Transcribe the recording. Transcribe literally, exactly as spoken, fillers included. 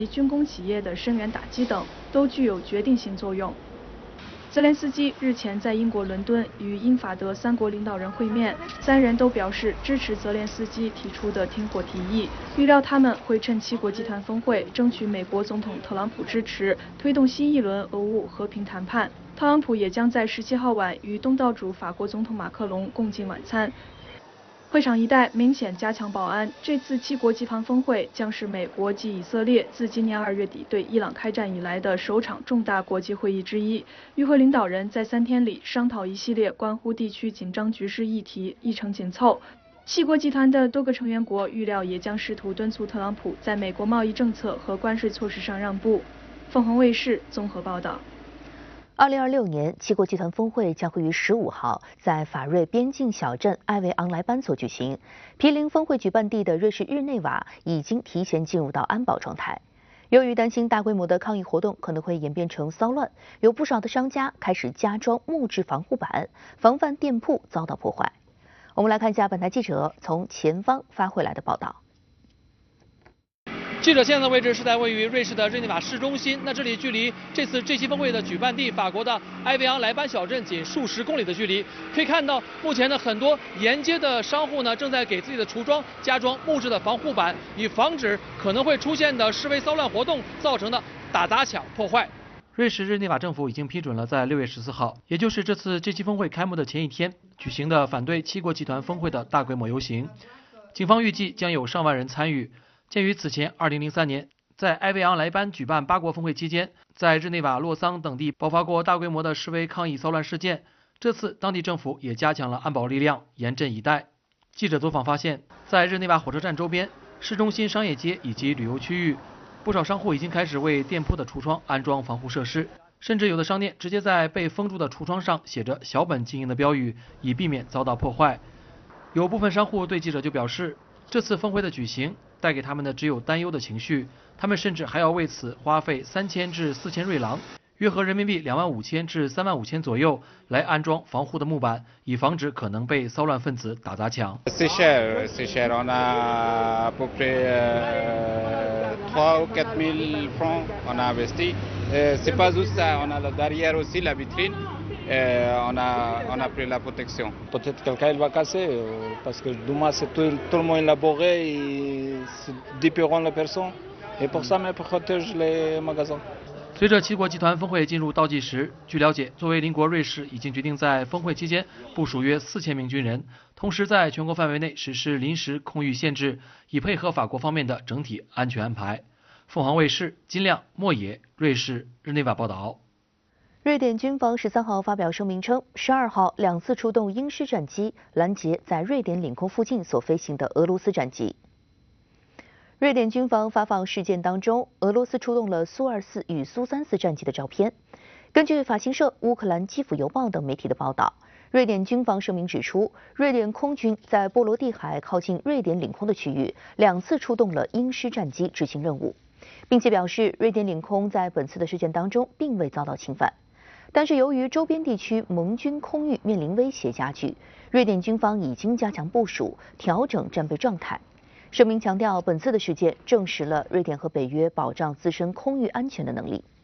军工企业的声援打击等，都具有决定性作用。泽连斯基日前在英国伦敦与英法德三国领导人会面，三人都表示支持泽连斯基提出的停火提议，预料他们会趁七国集团峰会争取美国总统特朗普支持，推动新一轮俄乌和平谈判。特朗普也将在十七号晚与东道主法国总统马克龙共进晚餐。会场一带明显加强保安。这次七国集团峰会将是美国及以色列自今年二月底对伊朗开战以来的首场重大国际会议之一。与会领导人在三天里商讨一系列关乎地区紧张局势议题，议程紧凑。七国集团的多个成员国预料也将试图敦促特朗普在美国贸易政策和关税措施上让步。凤凰卫视综合报道。 二零二六年七国集团峰会将会于十五号在法瑞边境小镇埃维昂莱班所举行。毗邻峰会举办地的瑞士日内瓦已经提前进入到安保状态。由于担心大规模的抗议活动可能会演变成骚乱，有不少的商家开始加装木质防护板，防范店铺遭到破坏。我们来看一下本台记者从前方发回来的报道。 记者现在的位置是在位于瑞士的日内瓦市中心，那这里距离这次 G 七峰会的举办地法国的埃维昂莱班小镇仅数十公里的距离。可以看到，目前的很多沿街的商户呢，正在给自己的橱窗加装木质的防护板，以防止可能会出现的示威骚乱活动造成的打砸抢破坏。瑞士日内瓦政府已经批准了在六月十四号，也就是这次 G 七峰会开幕的前一天举行的反对七国集团峰会的大规模游行。警方预计将有上万人参与。鉴于此前二零零三年在埃维昂莱班举办八国峰会期间，在日内瓦、洛桑等地爆发过大规模的示威抗议骚乱事件，这次当地政府也加强了安保力量，严阵以待。记者走访发现，在日内瓦火车站周边、市中心商业街以及旅游区域，不少商户已经开始为店铺的橱窗安装防护设施，甚至有的商店直接在被封住的橱窗上写着小本经营的标语，以避免遭到破坏。有部分商户对记者就表示，这次峰会的举行带给他们的只有担忧的情绪，他们甚至还要为此花费三千至四千瑞郎，约合人民币两万五千至三万五千左右，来安装防护的木板，以防止可能被骚乱分子打砸抢。 C'est cher, c'est cher. On a à peu près trois ou quatre mille francs on a investi. C'est pas juste ça, on a derrière aussi la vitrine. Et on a, on a pris la protection. Peut-être quelqu'un il va casser, parce que demain c'est tout, tout le monde élaboré, et c'est différentes les personnes, et pour ça on protège les magasins. 随着七国集团峰会进入倒计时，据了解，作为邻国瑞士已经决定在峰会期间部署约四千名军人，同时在全国范围内实施临时空域限制，以配合法国方面的整体安全安排。凤凰卫视金亮、莫野，瑞士日内瓦报道。 瑞典军方十三号发表声明称，十二号两次出动鹰狮战机拦截在瑞典领空附近所飞行的俄罗斯战机。瑞典军方发放事件当中俄罗斯出动了苏二四与苏三四战机的照片。根据法新社、乌克兰基辅邮报等媒体的报道，瑞典军方声明指出，瑞典空军在波罗的海靠近瑞典领空的区域两次出动了鹰狮战机执行任务，并且表示瑞典领空在本次的事件当中并未遭到侵犯。但是由于周边地区盟军空域面临威胁加剧，瑞典军方已经加强部署，调整战备状态。声明强调，本次的事件证实了瑞典和北约保障自身空域安全的能力。